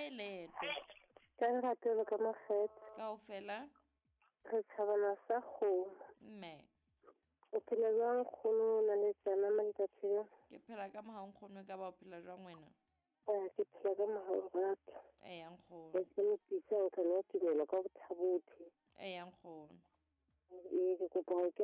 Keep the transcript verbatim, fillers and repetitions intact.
kae leeto? Ka ratelo ka makgetho. Kaofela? Re tshabana sa kgomo. Mme. O phela jwang kgono na le tsana maletsatsi? Ke phela ka mohau nkgono ka ba o phela jwang wena? Eh, ke phela ka mohau rata. Eh, ya nkgono. Ke le pisa o ka no tumela ka botlhabothe. Eh, ya nkgono. Eh, ke kopa